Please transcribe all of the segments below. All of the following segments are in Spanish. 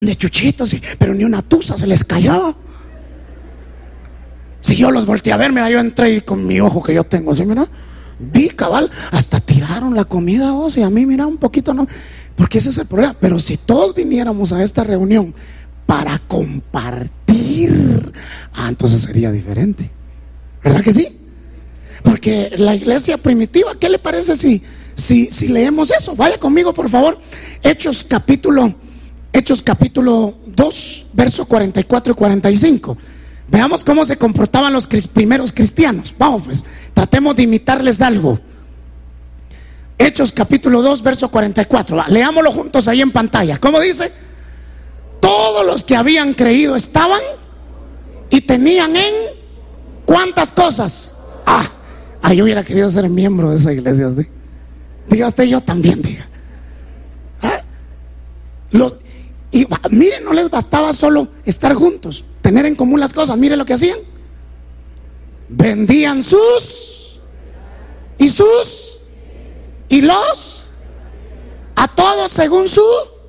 de chuchitos, pero ni una tusa se les cayó. Si yo los volteé a ver, mira, yo entré con mi ojo que yo tengo, así, mira, vi cabal, hasta tiraron la comida, vos, y a mí, mira, un poquito no, porque ese es el problema. Pero si todos viniéramos a esta reunión para compartir, entonces sería diferente, ¿verdad que sí? Porque la iglesia primitiva, ¿qué le parece si leemos eso? Vaya conmigo, por favor. Hechos capítulo 2, verso 44 y 45. Veamos cómo se comportaban los primeros cristianos. Vamos pues, tratemos de imitarles algo. Hechos capítulo 2, verso 44. Leámoslo juntos ahí en pantalla. ¿Cómo dice? Todos los que habían creído estaban y tenían en ¿cuántas cosas? Yo hubiera querido ser miembro de esa iglesia, ¿sí? Diga usted, yo también, diga. Miren, no les bastaba solo estar juntos, tener en común las cosas. Miren lo que hacían. Vendían y los a todos según su.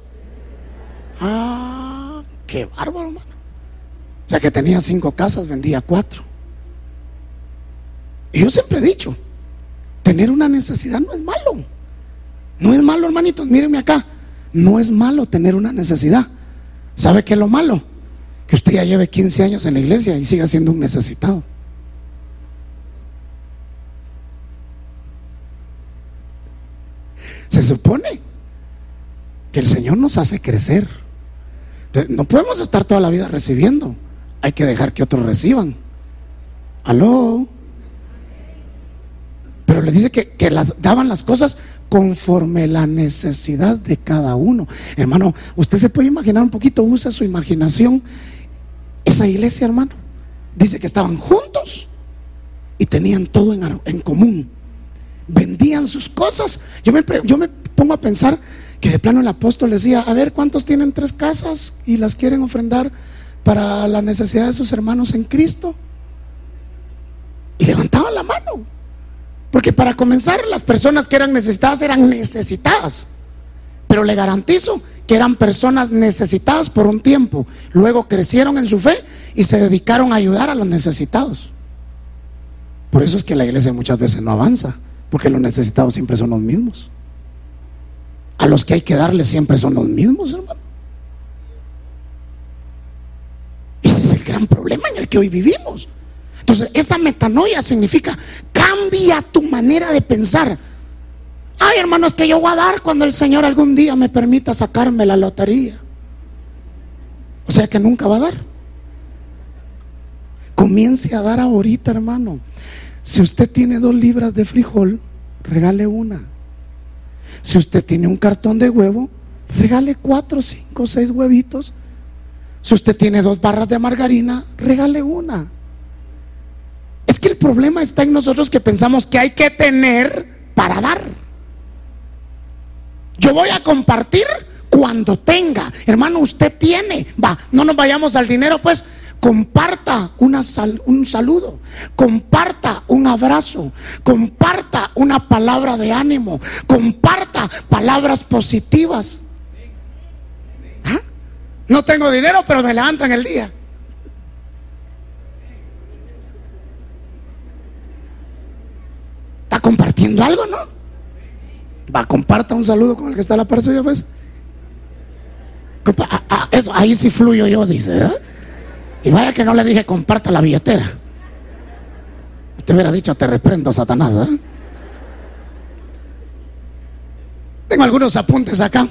Qué bárbaro, hermano. O sea que tenía 5 casas, vendía 4. Y yo siempre he dicho, tener una necesidad no es malo. No es malo, hermanitos, mírenme acá. No es malo tener una necesidad. ¿Sabe qué es lo malo? Que usted ya lleve 15 años en la iglesia y siga siendo un necesitado. Se supone que el Señor nos hace crecer. Entonces, no podemos estar toda la vida recibiendo. Hay que dejar que otros reciban. ¿Aló? Pero le dice que daban las cosas conforme la necesidad de cada uno. Hermano, usted se puede imaginar un poquito, usa su imaginación. Esa iglesia, hermano, dice que estaban juntos y tenían todo en común. Vendían sus cosas. Yo me pongo a pensar que de plano el apóstol decía: a ver, ¿cuántos tienen 3 casas y las quieren ofrendar para la necesidad de sus hermanos en Cristo? Y levantaban la mano. Porque para comenzar, las personas que eran necesitadas. Pero le garantizo que eran personas necesitadas por un tiempo. Luego crecieron en su fe y se dedicaron a ayudar a los necesitados. Por eso es que la iglesia muchas veces no avanza, porque los necesitados siempre son los mismos. A los que hay que darles siempre son los mismos, hermano. Ese es el gran problema en el que hoy vivimos. Entonces, esa metanoia significa: cambia tu manera de pensar. Ay, hermano, es que yo voy a dar cuando el Señor algún día me permita sacarme la lotería. O sea que nunca va a dar. Comience a dar ahorita, hermano. Si usted tiene 2 libras de frijol, regale una. Si usted tiene un cartón de huevo, regale 4, 5, 6 huevitos. Si usted tiene 2 barras de margarina, regale una. Es que el problema está en nosotros, que pensamos que hay que tener para dar. Yo voy a compartir cuando tenga. Hermano, usted tiene. No nos vayamos al dinero, pues. Comparta un saludo, comparta un abrazo, comparta una palabra de ánimo, comparta palabras positivas. No tengo dinero, pero me levanto en el día. ¿Está compartiendo algo, no? Comparta un saludo con el que está a la par suya, pues. Eso, ahí sí fluyo yo, dice, ¿verdad? Y vaya que no le dije comparta la billetera. Usted hubiera dicho: te reprendo, Satanás, ¿verdad? Tengo algunos apuntes acá.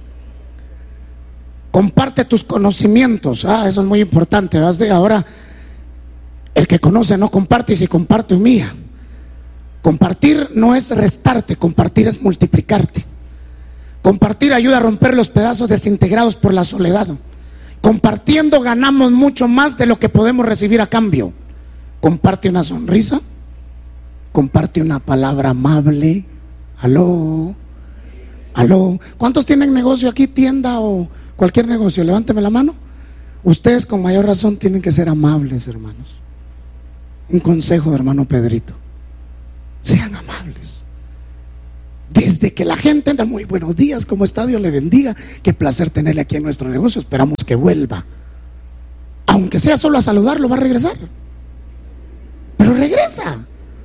Comparte tus conocimientos. Eso es muy importante, ¿verdad? Ahora, el que conoce no comparte, y si comparte humilla. Compartir no es restarte, compartir es multiplicarte. Compartir ayuda a romper los pedazos desintegrados por la soledad. Compartiendo ganamos mucho más de lo que podemos recibir a cambio. Comparte una sonrisa, comparte una palabra amable. Aló. ¿Cuántos tienen negocio aquí, tienda o cualquier negocio? Levánteme la mano. Ustedes con mayor razón tienen que ser amables, hermanos. Un consejo de hermano Pedrito: sean amables. Desde que la gente entra, muy buenos días, ¿cómo está? Dios le bendiga, qué placer tenerle aquí en nuestro negocio, esperamos que vuelva. Aunque sea solo a saludarlo, va a regresar. Pero regresa.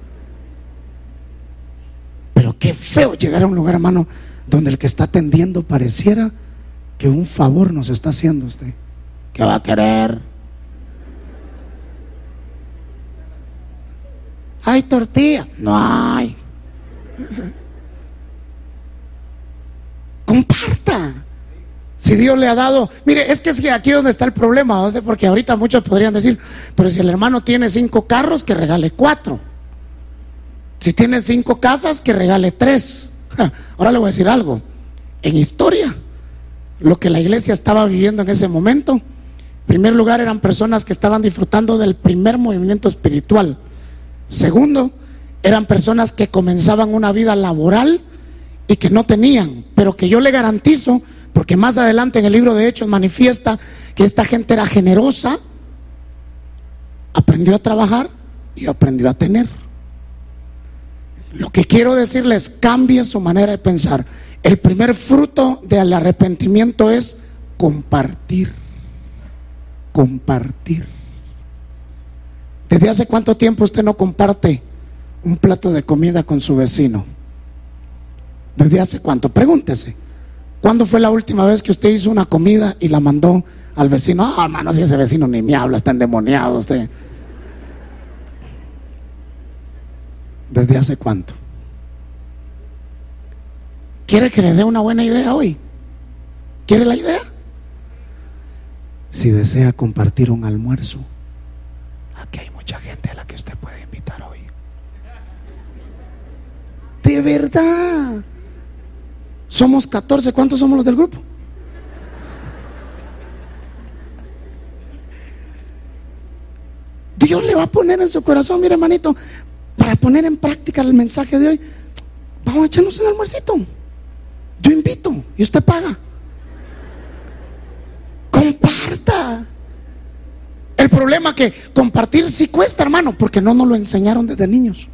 Pero qué feo llegar a un lugar, hermano, donde el que está atendiendo pareciera que un favor nos está haciendo usted. ¿Qué va a querer? ¿Hay tortilla? No hay. Comparta. Si Dios le ha dado, mire, es que aquí donde está el problema, ¿no? Porque ahorita muchos podrían decir, pero si el hermano tiene 5 carros, que regale 4. Si tiene 5 casas, que regale 3. Ahora le voy a decir algo. En historia, lo que la iglesia estaba viviendo en ese momento, en primer lugar eran personas que estaban disfrutando del primer movimiento espiritual. Segundo, eran personas que comenzaban una vida laboral y que no tenían, pero que yo le garantizo, porque más adelante en el libro de Hechos manifiesta que esta gente era generosa, aprendió a trabajar y aprendió a tener. Lo que quiero decirles, cambie su manera de pensar. El primer fruto del arrepentimiento es compartir. Compartir. ¿Desde hace cuánto tiempo usted no comparte un plato de comida con su vecino? ¿Desde hace cuánto? Pregúntese. ¿Cuándo fue la última vez que usted hizo una comida y la mandó al vecino? Ah, hermano, si ese vecino ni me habla, está endemoniado usted. ¿Desde hace cuánto? ¿Quiere que le dé una buena idea hoy? ¿Quiere la idea? Si desea compartir un almuerzo, aquí hay mucha gente a la que usted puede invitar hoy. De verdad. Somos 14, ¿cuántos somos los del grupo? Dios le va a poner en su corazón, mire hermanito, para poner en práctica el mensaje de hoy. Vamos a echarnos un almuercito. Yo invito y usted paga. Comparta. El problema es que compartir sí cuesta, hermano, porque no nos lo enseñaron desde niños.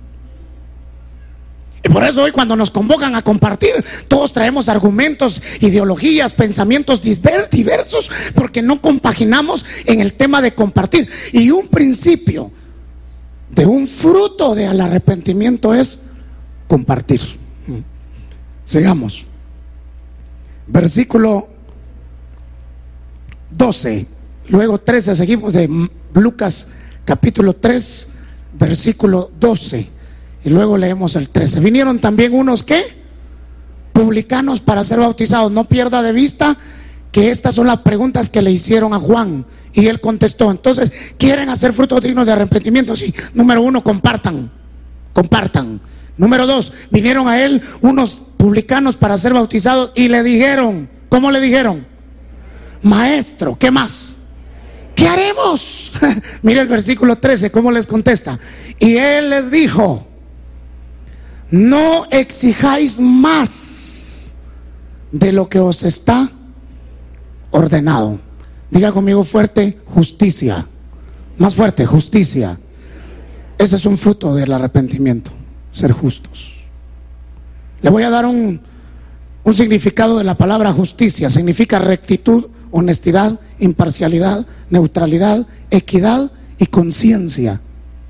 Y por eso hoy cuando nos convocan a compartir, todos traemos argumentos, ideologías, pensamientos diversos, porque no compaginamos en el tema de compartir. Y un principio de un fruto del arrepentimiento es compartir. Sigamos. Versículo 12, luego 13, seguimos de Lucas capítulo 3, versículo 12. Y luego leemos el 13. Vinieron también unos, ¿qué? Publicanos para ser bautizados. No pierda de vista que estas son las preguntas que le hicieron a Juan. Y él contestó. Entonces, ¿quieren hacer frutos dignos de arrepentimiento? Sí. Número 1, compartan. Compartan. Número 2, vinieron a él unos publicanos para ser bautizados y le dijeron, ¿cómo le dijeron? Maestro, ¿qué más? ¿Qué haremos? Mire el versículo 13, ¿cómo les contesta? Y él les dijo, no exijáis más de lo que os está ordenado. Diga conmigo fuerte, justicia. Más fuerte, justicia. Ese es un fruto del arrepentimiento, ser justos. Le voy a dar un significado de la palabra justicia. Significa rectitud, honestidad, imparcialidad, neutralidad, equidad y conciencia.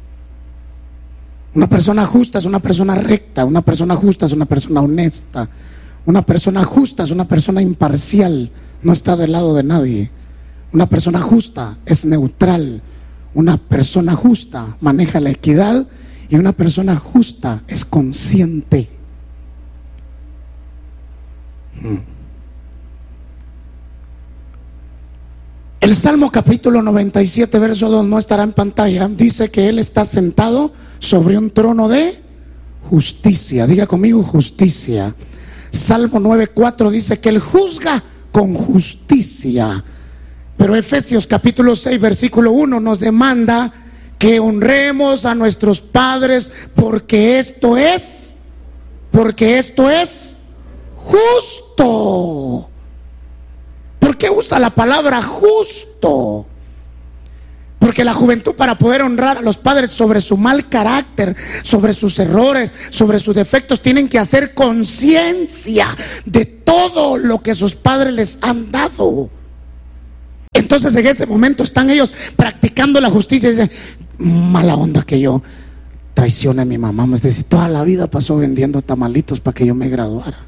Una persona justa es una persona recta, una persona justa es una persona honesta, una persona justa es una persona imparcial, no está del lado de nadie. Una persona justa es neutral, una persona justa maneja la equidad y una persona justa es consciente. El Salmo capítulo 97 verso 2 no estará en pantalla. Dice que Él está sentado sobre un trono de justicia. Diga conmigo justicia. Salmo 9:4 dice que Él juzga con justicia. Pero Efesios capítulo 6 versículo 1 nos demanda que honremos a nuestros padres porque esto es justo. ¿Por qué usa la palabra justo? Porque la juventud, para poder honrar a los padres sobre su mal carácter, sobre sus errores, sobre sus defectos, tienen que hacer conciencia de todo lo que sus padres les han dado. Entonces en ese momento están ellos practicando la justicia y dicen: mala onda que yo traicione a mi mamá. Es decir, toda la vida pasó vendiendo tamalitos para que yo me graduara.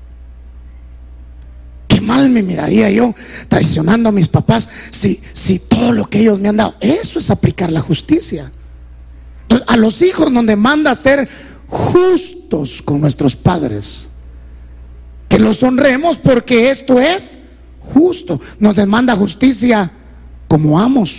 Qué mal me miraría yo traicionando a mis papás si todo lo que ellos me han dado. Eso es aplicar la justicia. Entonces, a los hijos nos demanda ser justos con nuestros padres, que los honremos, porque esto es justo. Nos demanda justicia como amos.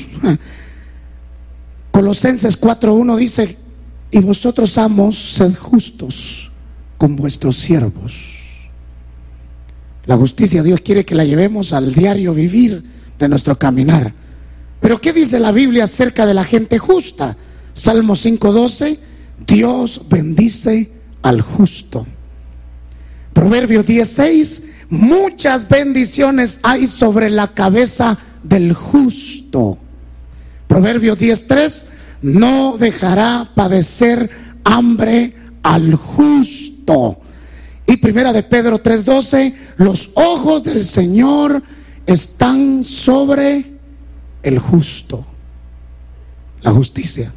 Colosenses 4:1 dice: y vosotros, amos, sed justos con vuestros siervos. La justicia Dios quiere que la llevemos al diario vivir de nuestro caminar. Pero ¿qué dice la Biblia acerca de la gente justa? Salmo 5:12: Dios bendice al justo. Proverbios 10:6: muchas bendiciones hay sobre la cabeza del justo. Proverbios 10:3: no dejará padecer hambre al justo. Y primera de Pedro 3:12: los ojos del Señor están sobre el justo. La justicia.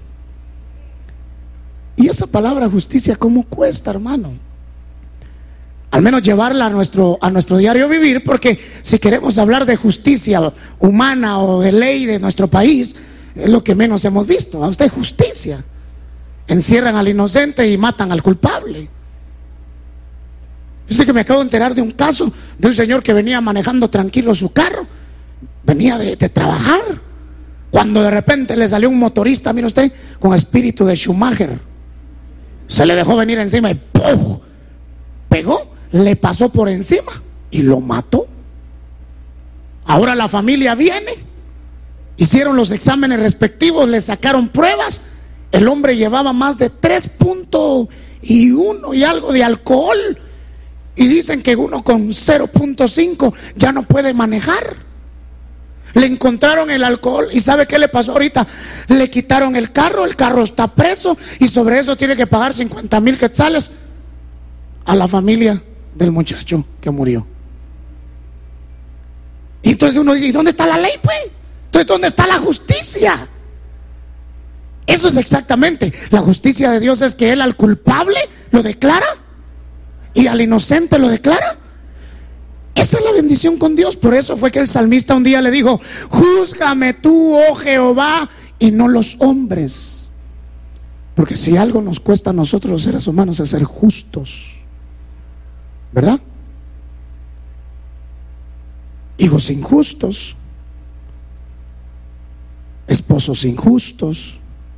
Y esa palabra justicia, ¿cómo cuesta, hermano? Al menos llevarla a nuestro diario vivir, porque si queremos hablar de justicia humana o de ley de nuestro país, es lo que menos hemos visto. A usted, justicia. Encierran al inocente y matan al culpable. Fíjese que me acabo de enterar de un caso de un señor que venía manejando tranquilo su carro, venía de trabajar, cuando de repente le salió un motorista, mire usted, con espíritu de Schumacher. Se le dejó venir encima y ¡puf! Pegó, le pasó por encima y lo mató. Ahora la familia viene, hicieron los exámenes respectivos, le sacaron pruebas. El hombre llevaba más de 3.1 y algo de alcohol, y dicen que uno con 0.5 ya no puede manejar. Le encontraron el alcohol y ¿sabe qué le pasó ahorita? Le quitaron el carro está preso, y sobre eso tiene que pagar 50,000 quetzales a la familia del muchacho que murió. Y entonces uno dice: ¿y dónde está la ley, pues? Entonces, ¿dónde está la justicia? Eso es exactamente la justicia de Dios, es que Él al culpable lo declara y al inocente lo declara. Esa es la bendición con Dios. Por eso fue que el salmista un día le dijo: júzgame tú, oh Jehová, y no los hombres. Porque si algo nos cuesta a nosotros los seres humanos es ser justos, ¿verdad? Hijos injustos, esposos injustos.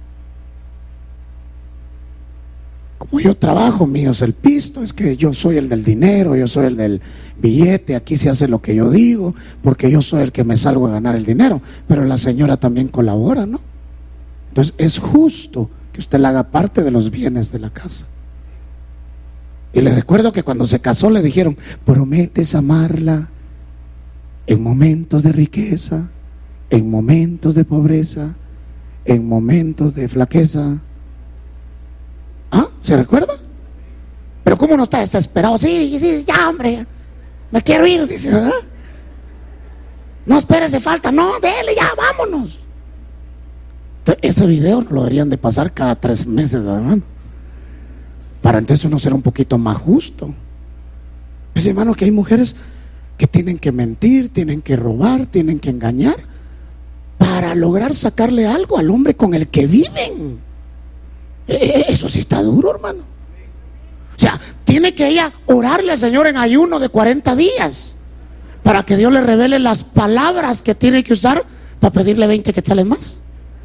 Como yo trabajo, mío es el pisto, es que yo soy el del dinero, yo soy el del billete, aquí se hace lo que yo digo, porque yo soy el que me salgo a ganar el dinero. Pero la señora también colabora, ¿no? Entonces es justo que usted le haga parte de los bienes de la casa. Y le recuerdo que cuando se casó le dijeron: prometes amarla en momentos de riqueza, en momentos de pobreza, en momentos de flaqueza. ¿Ah? ¿Se recuerda? Pero ¿cómo no está desesperado? Sí, ya, hombre, me quiero ir, dice, ¿verdad? No espérese, falta, no, dele, ya, vámonos. Entonces, ese video no lo deberían de pasar cada 3 meses, hermano, para entonces uno ser un poquito más justo. Pues, hermano, que hay mujeres que tienen que mentir, tienen que robar, tienen que engañar para lograr sacarle algo al hombre con el que viven. Eso sí está duro, hermano. O sea, tiene que ella orarle al Señor en ayuno de 40 días para que Dios le revele las palabras que tiene que usar para pedirle 20 quetzales más.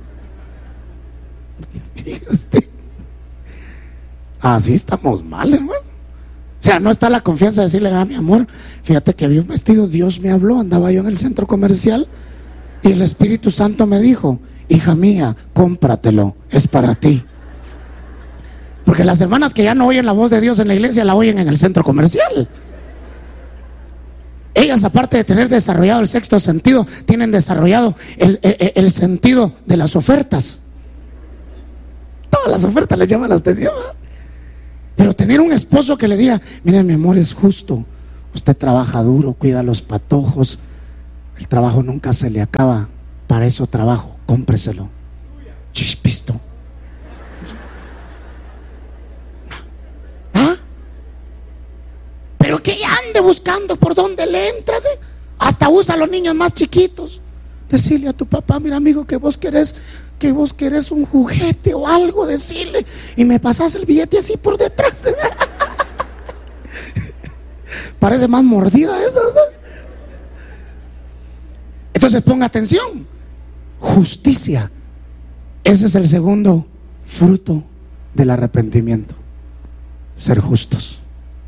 Así estamos mal, hermano. O sea, no está la confianza de decirle: mi amor, fíjate que vi un vestido, Dios me habló, andaba yo en el centro comercial y el Espíritu Santo me dijo: hija mía, cómpratelo, es para ti. Porque las hermanas que ya no oyen la voz de Dios en la iglesia la oyen en el centro comercial. Ellas, aparte de tener desarrollado el sexto sentido, tienen desarrollado el sentido de las ofertas. Todas las ofertas les llaman la atención. Pero tener un esposo que le diga: mire, mi amor, es justo, usted trabaja duro, cuida los patojos, el trabajo nunca se le acaba, para eso trabajo, cómpreselo. Chispisto. ¿Ah? Pero que ella ande buscando por dónde le entra, hasta usa a los niños más chiquitos. Decirle a tu papá: mira, amigo, que vos querés un juguete o algo, decirle, y me pasas el billete así por detrás. Parece más mordida esa, ¿no? Entonces ponga atención. Justicia. Ese es el segundo fruto del arrepentimiento: ser justos.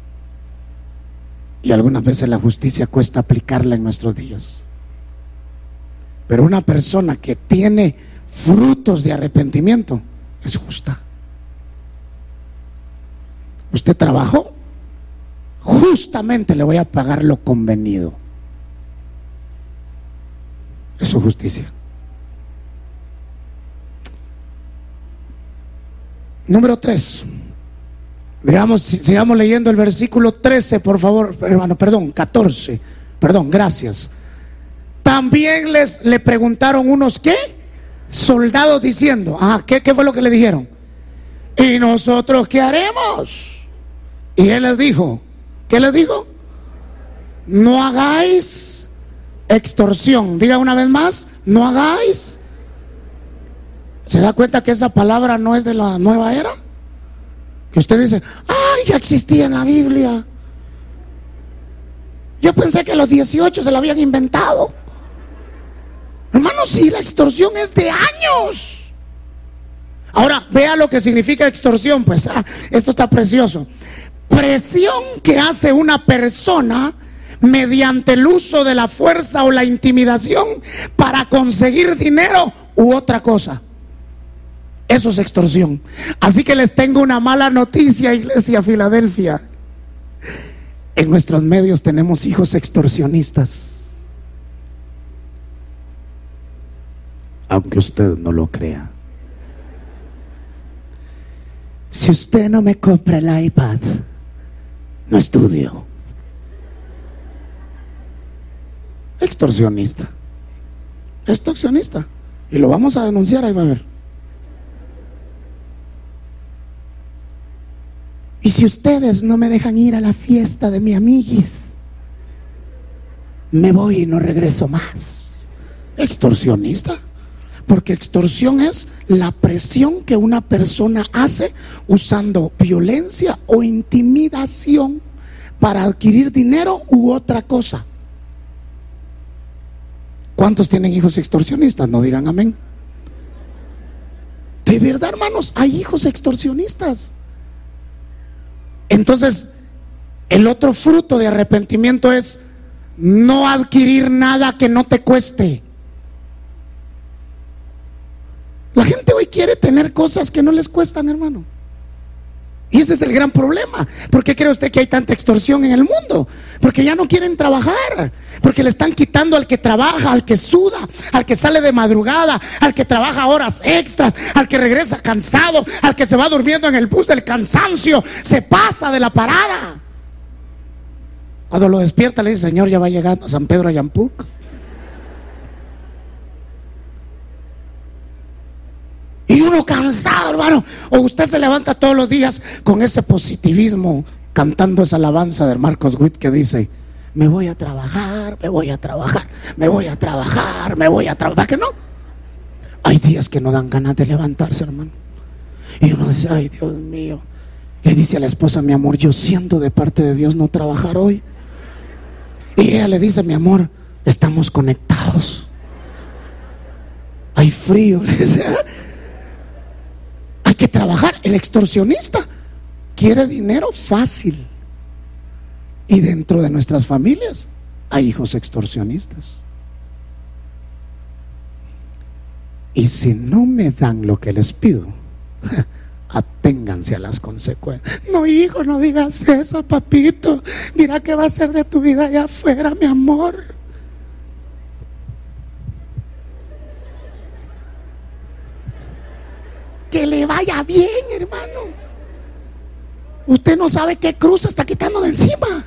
Y algunas veces la justicia cuesta aplicarla en nuestros días. Pero una persona que tiene frutos de arrepentimiento es justa. Usted trabajó, justamente le voy a pagar lo convenido. Eso es justicia. Número 3. Sigamos leyendo el versículo 13, por favor, hermano, 14. Gracias. También le preguntaron unos, ¿qué? Soldados, diciendo, ¿qué fue lo que le dijeron? ¿Y nosotros qué haremos? Y él les dijo, ¿qué les dijo? No hagáis extorsión. Diga una vez más: no hagáis. ¿Se da cuenta que esa palabra no es de la nueva era? Que usted dice: ya existía en la Biblia. Yo pensé que los 18 se la habían inventado. Hermano, sí, la extorsión es de años. Ahora, vea lo que significa extorsión. Pues, esto está precioso. Presión que hace una persona mediante el uso de la fuerza o la intimidación para conseguir dinero u otra cosa. Eso es extorsión. Así que les tengo una mala noticia, Iglesia Filadelfia. En nuestros medios tenemos hijos extorsionistas. Aunque usted no lo crea. Si usted no me compra el iPad, no estudio. Extorsionista. Extorsionista. Y lo vamos a denunciar, ahí va a ver. Y si ustedes no me dejan ir a la fiesta de mi amiguis, me voy y no regreso más. Extorsionista. Porque extorsión es la presión que una persona hace usando violencia o intimidación para adquirir dinero u otra cosa. ¿Cuántos tienen hijos extorsionistas? No digan amén. De verdad, hermanos, hay hijos extorsionistas. Entonces, el otro fruto de arrepentimiento es no adquirir nada que no te cueste. La gente hoy quiere tener cosas que no les cuestan, hermano. Y ese es el gran problema. ¿Por qué cree usted que hay tanta extorsión en el mundo? Porque ya no quieren trabajar. Porque le están quitando al que trabaja, al que suda, al que sale de madrugada, al que trabaja horas extras, al que regresa cansado, al que se va durmiendo en el bus del cansancio. Se pasa de la parada. Cuando lo despierta le dice: Señor, ya va llegando a San Pedro Ayampuc. Y uno cansado, hermano. O usted se levanta todos los días con ese positivismo, cantando esa alabanza de Marcos Witt que dice: me voy a trabajar, me voy a trabajar, me voy a trabajar, me voy a trabajar. ¿Qué no? Hay días que no dan ganas de levantarse, hermano. Y uno dice: ay, Dios mío. Le dice a la esposa: mi amor, yo siento de parte de Dios no trabajar hoy. Y ella le dice: mi amor, estamos conectados. Hay frío, le dice. Hay que trabajar. El extorsionista quiere dinero fácil. Y dentro de nuestras familias hay hijos extorsionistas. Y si no me dan lo que les pido, atento aténganse a las consecuencias. No, hijo, no digas eso, papito. Mira qué va a ser de tu vida allá afuera, mi amor. Que le vaya bien, hermano. Usted no sabe qué cruz está quitando de encima.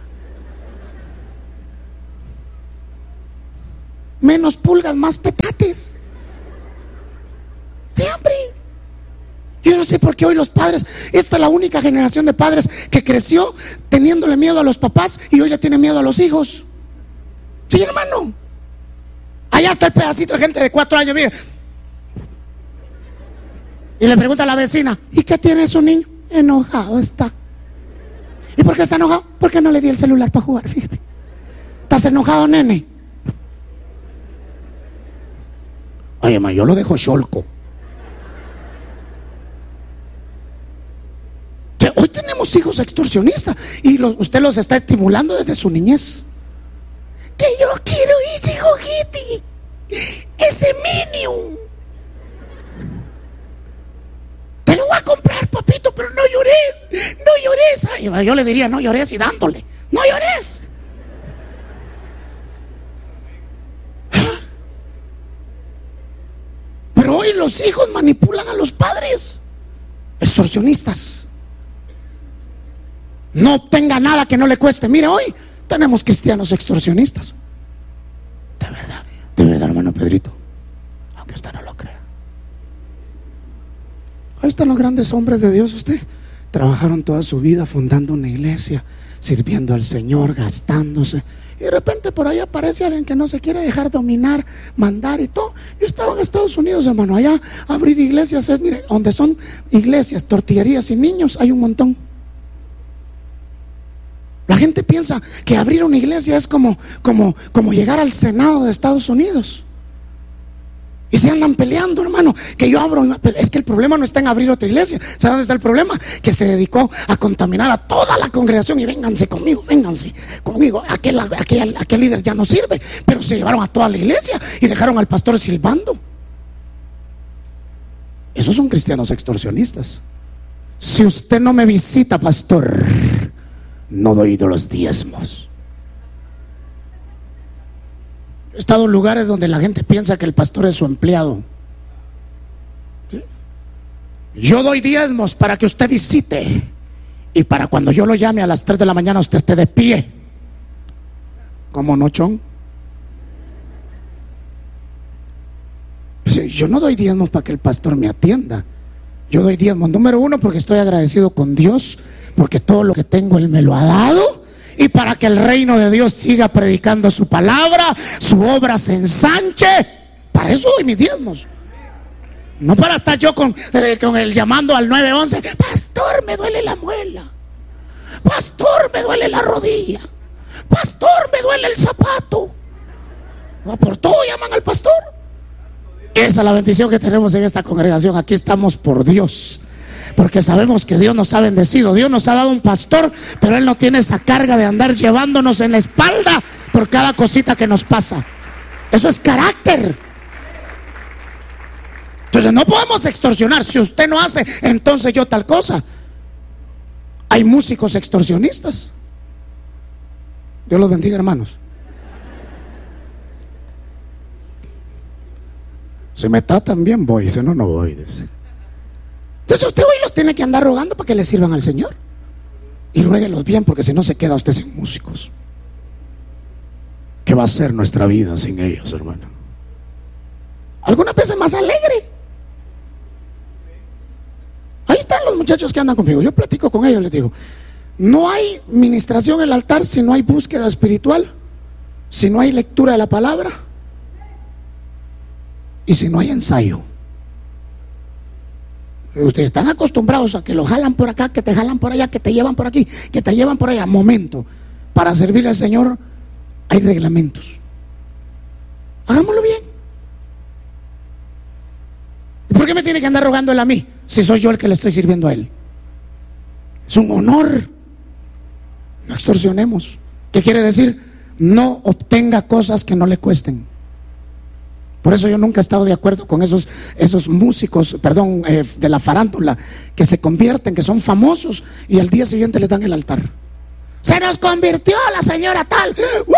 Menos pulgas, más petates. Siempre. Yo no sé por qué hoy los padres, esta es la única generación de padres que creció teniéndole miedo a los papás y hoy le tiene miedo a los hijos. Sí, hermano. Allá está el pedacito de gente de 4 años, mire. Y le pregunta a la vecina: ¿y qué tiene su niño? Enojado está. ¿Y por qué está enojado? Porque no le di el celular para jugar, fíjate. ¿Estás enojado, nene? Oye, ma, yo lo dejo cholco. Hoy tenemos hijos extorsionistas y usted los está estimulando desde su niñez. Que yo quiero ese juguete, ese Minion. Te lo voy a comprar, papito, pero no llores, no llores. Ay, yo le diría: no llores, y dándole: no llores. Pero hoy los hijos manipulan a los padres. Extorsionistas. No obtenga nada que no le cueste. Mire, hoy tenemos cristianos extorsionistas. De verdad, hermano Pedrito, aunque usted no lo crea. Ahí están los grandes hombres de Dios. Usted trabajaron toda su vida fundando una iglesia, sirviendo al Señor, gastándose, y de repente por ahí aparece alguien que no se quiere dejar dominar, mandar y todo. Yo estaba en Estados Unidos, hermano, allá abrir iglesias, mire, donde son iglesias, tortillerías y niños, hay un montón. La gente piensa que abrir una iglesia es como llegar al Senado de Estados Unidos. Y se andan peleando, hermano, que yo abro. Pero es que el problema no está en abrir otra iglesia. ¿Sabe dónde está el problema? Que se dedicó a contaminar a toda la congregación. Y vénganse conmigo. Aquel líder ya no sirve. Pero se llevaron a toda la iglesia y dejaron al pastor silbando. Esos son cristianos extorsionistas. Si usted no me visita, pastor, no doy de los diezmos. He estado en lugares donde la gente piensa que el pastor es su empleado. ¿Sí? Yo doy diezmos para que usted visite y para cuando yo lo llame a las 3 de la mañana usted esté de pie. ¿Cómo no, chon? Pues yo no doy diezmos para que el pastor me atienda. Yo doy diezmos, número 1, porque estoy agradecido con Dios, porque todo lo que tengo Él me lo ha dado, y para que el reino de Dios siga predicando su palabra, su obra se ensanche. Para eso doy mis diezmos. No para estar yo con el llamando al 911: pastor, me duele la muela, pastor, me duele la rodilla, pastor, me duele el zapato. Por todo llaman al pastor. Esa es la bendición que tenemos en esta congregación. Aquí estamos por Dios, porque sabemos que Dios nos ha bendecido. Dios nos ha dado un pastor, pero Él no tiene esa carga de andar llevándonos en la espalda por cada cosita que nos pasa. Eso es carácter. Entonces no podemos extorsionar. Si usted no hace, entonces yo tal cosa. Hay músicos extorsionistas. Dios los bendiga, hermanos. Si me tratan bien voy, si no, no voy, dice. Entonces usted hoy los tiene que andar rogando para que le sirvan al Señor. Y ruéguelos bien, porque si no se queda usted sin músicos. ¿Qué va a ser nuestra vida sin ellos, hermano? Algunas veces más alegre. Ahí están los muchachos que andan conmigo. Yo platico con ellos, les digo: no hay ministración en el altar si no hay búsqueda espiritual, si no hay lectura de la palabra y si no hay ensayo. Ustedes están acostumbrados a que lo jalan por acá, que te jalan por allá, que te llevan por aquí, que te llevan por allá. Momento, para servirle al Señor hay reglamentos. Hagámoslo bien. ¿Y por qué me tiene que andar rogando Él a mí si soy yo el que le estoy sirviendo a Él? Es un honor. No extorsionemos. ¿Qué quiere decir? No obtenga cosas que no le cuesten. Por eso yo nunca he estado de acuerdo con esos músicos, perdón, de la farándula, que se convierten, que son famosos y al día siguiente les dan el altar. Se nos convirtió la señora tal.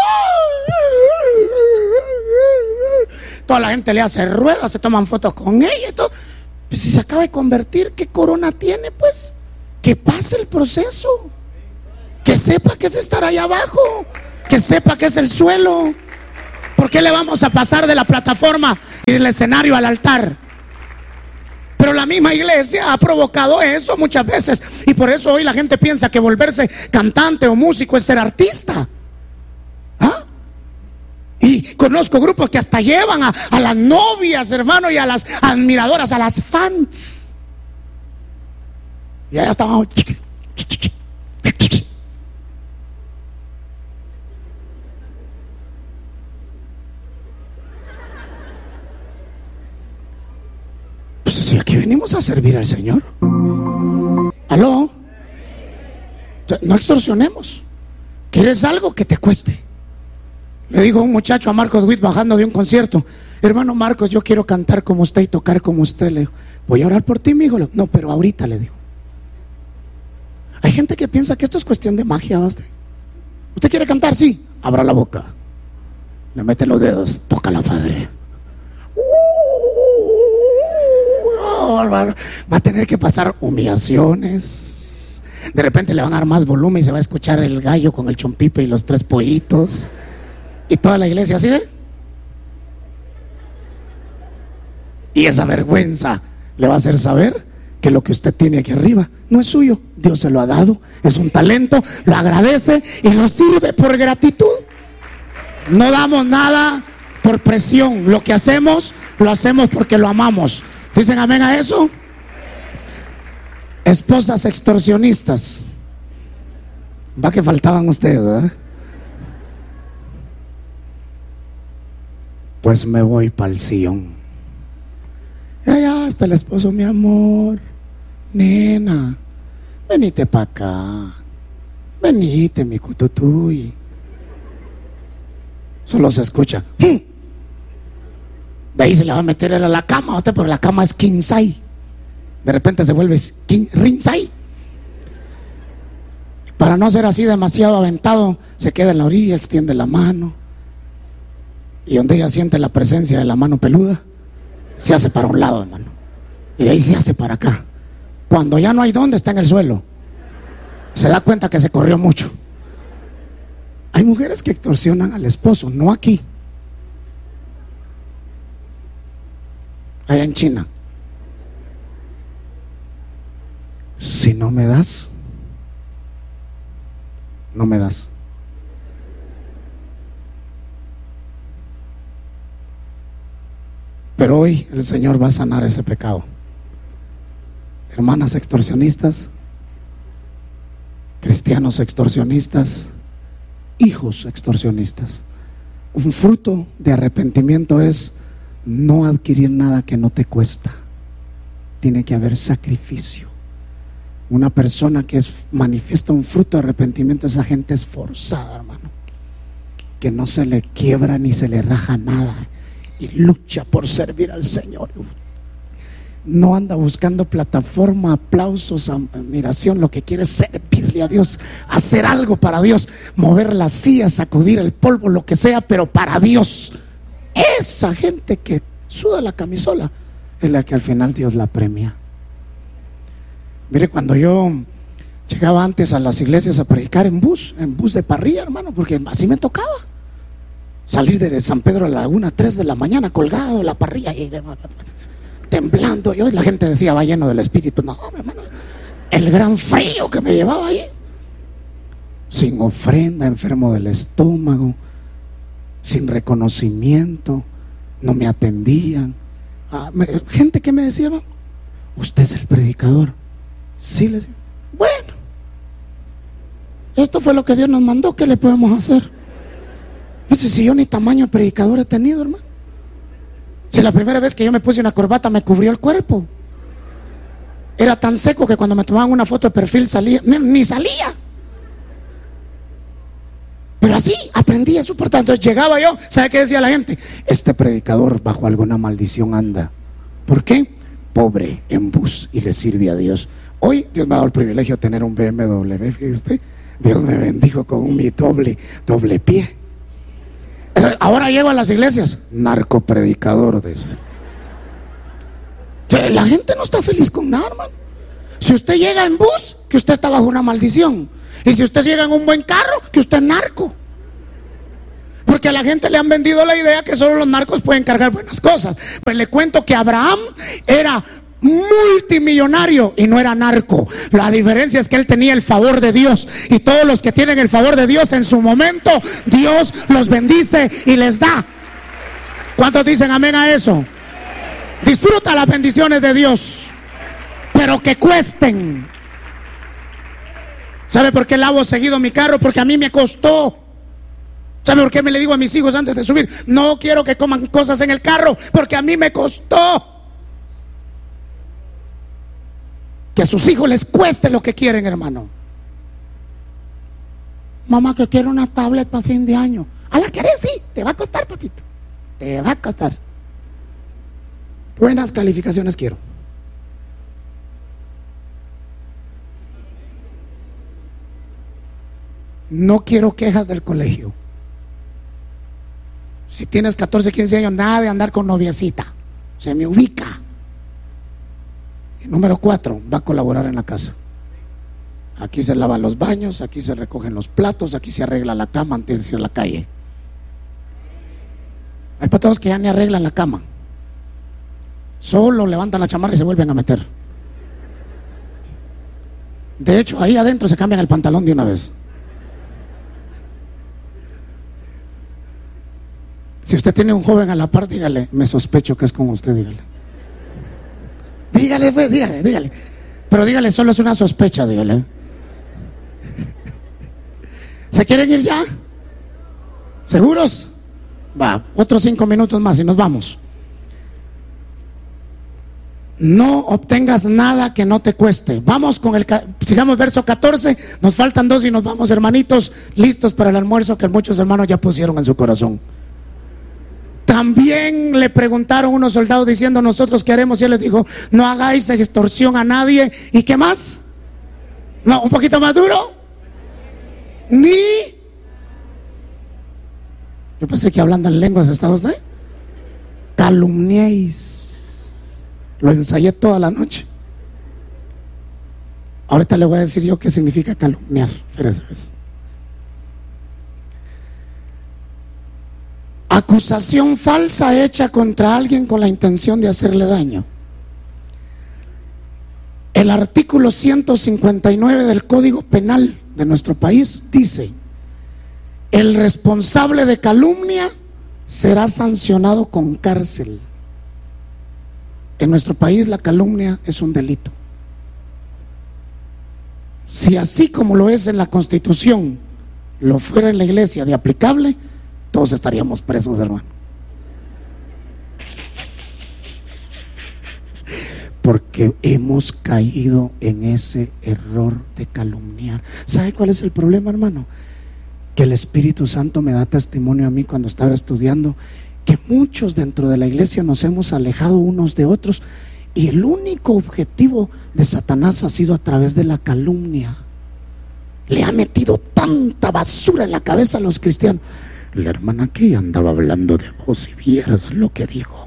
Toda la gente le hace ruedas, se toman fotos con ella y todo. Pues si se acaba de convertir, ¿qué corona tiene pues? Que pase el proceso. Que sepa que es estar allá abajo. Que sepa que es el suelo. ¿Por qué le vamos a pasar de la plataforma y del escenario al altar? Pero la misma iglesia ha provocado eso muchas veces. Y por eso hoy la gente piensa que volverse cantante o músico es ser artista. ¿Ah? Y conozco grupos que hasta llevan a las novias, hermano, y a las admiradoras, a las fans. Y allá estaban. Pues si aquí venimos a servir al Señor. ¿Aló? No extorsionemos. ¿Quieres algo que te cueste? Le dijo un muchacho a Marcos Witt bajando de un concierto: hermano Marcos, yo quiero cantar como usted y tocar como usted. Le dijo: voy a orar por ti, mijo. No, pero ahorita, le dijo. Hay gente que piensa que esto es cuestión de magia. ¿Usted quiere cantar? Sí. Abra la boca, le mete los dedos, toca la padre. Va a tener que pasar humillaciones. De repente le van a dar más volumen y se va a escuchar el gallo con el chompipe y los 3 pollitos. Y toda la iglesia así, ¿ve? Y esa vergüenza le va a hacer saber que lo que usted tiene aquí arriba no es suyo. Dios se lo ha dado, es un talento, lo agradece y lo sirve por gratitud. No damos nada por presión. Lo que hacemos, lo hacemos porque lo amamos. ¿Dicen amén a eso? Esposas extorsionistas. Va que faltaban ustedes, ¿verdad? Pues me voy para el sillón. Ya está el esposo: mi amor, nena, venite para acá, venite, mi cututuy. Solo se escucha. De ahí se le va a meter a la cama a usted, porque la cama es king size. De repente se vuelve ring size. Para no ser así demasiado aventado, se queda en la orilla, extiende la mano. Y donde ella siente la presencia de la mano peluda, se hace para un lado, hermano. Y de ahí se hace para acá. Cuando ya no hay dónde, está en el suelo. Se da cuenta que se corrió mucho. Hay mujeres que extorsionan al esposo, no aquí. Allá en China. Si no me das, no me das. Pero hoy el Señor va a sanar ese pecado. Hermanas extorsionistas, cristianos extorsionistas, hijos extorsionistas. Un fruto de arrepentimiento es no adquirir nada que no te cuesta. Tiene que haber sacrificio. Una persona que manifiesta un fruto de arrepentimiento, esa gente es forzada, hermano, que no se le quiebra ni se le raja nada y lucha por servir al Señor. No anda buscando plataforma, aplausos, admiración. Lo que quiere es servirle a Dios, hacer algo para Dios, mover las sillas, sacudir el polvo, lo que sea, pero para Dios. Esa gente que suda la camisola es la que al final Dios la premia. Mire, cuando yo llegaba antes a las iglesias a predicar en bus de parrilla, hermano, porque así me tocaba salir de San Pedro a la Laguna 3 de la mañana, colgado en la parrilla y temblando. Yo, la gente decía: va lleno del Espíritu. No, mi hermano, el gran frío que me llevaba ahí, sin ofrenda, enfermo del estómago, sin reconocimiento, no me atendían. Gente que me decía: usted es el predicador. Sí, les decía. Bueno, esto fue lo que Dios nos mandó, ¿qué le podemos hacer? No sé si yo ni tamaño de predicador he tenido, hermano. Si la primera vez que yo me puse una corbata me cubrió el cuerpo. Era tan seco que cuando me tomaban una foto de perfil salía, ni salía. Pero así aprendí a soportar. Entonces llegaba yo, ¿sabe qué decía la gente? Este predicador bajo alguna maldición anda. ¿Por qué? Pobre, en bus, y le sirve a Dios. Hoy Dios me ha dado el privilegio de tener un BMW, fíjate. Dios me bendijo con mi doble pie. Ahora llego a las iglesias, narcopredicador de eso. La gente no está feliz con nada, hermano. Si usted llega en bus, que usted está bajo una maldición. Y si usted llega en un buen carro, que usted es narco. Porque a la gente le han vendido la idea que solo los narcos pueden cargar buenas cosas. Pues le cuento que Abraham era multimillonario y no era narco. La diferencia es que él tenía el favor de Dios, y todos los que tienen el favor de Dios en su momento, Dios los bendice y les da. ¿Cuántos dicen amén a eso? Disfruta las bendiciones de Dios, pero que cuesten. ¿Sabe por qué lavo seguido mi carro? Porque a mí me costó. ¿Sabe por qué me le digo a mis hijos antes de subir? No quiero que coman cosas en el carro, porque a mí me costó. Que a sus hijos les cueste lo que quieren, hermano. Mamá, que quiero una tablet para fin de año. ¿A la querés? Sí, te va a costar, papito. Te va a costar. Buenas calificaciones quiero. No quiero quejas del colegio. Si tienes 14, 15 años, nada de andar con noviecita. Se me ubica. Y número 4, va a colaborar en la casa. Aquí se lavan los baños, aquí se recogen los platos, aquí se arregla la cama antes de ir a la calle. Hay patados que ya ni arreglan la cama. Solo levantan la chamarra y se vuelven a meter. De hecho, ahí adentro se cambian el pantalón de una vez. Si usted tiene un joven a la par, dígale, me sospecho que es con usted, dígale. Dígale, pues, dígale. Pero dígale, solo es una sospecha, dígale. ¿Se quieren ir ya? ¿Seguros? Va, otros 5 minutos más y nos vamos. No obtengas nada que no te cueste. Vamos con sigamos verso 14. Nos faltan 2 y nos vamos, hermanitos, listos para el almuerzo que muchos hermanos ya pusieron en su corazón. También le preguntaron unos soldados diciendo, ¿nosotros qué haremos? Y él les dijo, no hagáis extorsión a nadie. ¿Y qué más? No, un poquito más duro. Yo pensé que hablando en lenguas estaba usted. Calumniéis. Lo ensayé toda la noche. Ahorita le voy a decir yo qué significa calumniar. Fíjese. Acusación falsa hecha contra alguien con la intención de hacerle daño. El artículo 159 del Código Penal de nuestro país dice: el responsable de calumnia será sancionado con cárcel. En nuestro país la calumnia es un delito. Si así como lo es en la Constitución, lo fuera en la iglesia de aplicable, todos estaríamos presos, hermano. Porque hemos caído en ese error de calumniar. ¿Sabe cuál es el problema, hermano? Que el Espíritu Santo me da testimonio a mí cuando estaba estudiando, que muchos dentro de la iglesia nos hemos alejado unos de otros, y el único objetivo de Satanás ha sido a través de la calumnia. Le ha metido tanta basura en la cabeza a los cristianos. La hermana que andaba hablando de vos y vieras lo que dijo.